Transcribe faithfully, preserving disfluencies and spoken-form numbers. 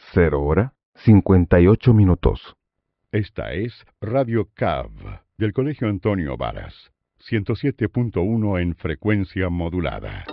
Cero hora, cincuenta y ocho minutos. Esta es Radio C A V, del Colegio Antonio Varas, ciento siete punto uno en frecuencia modulada.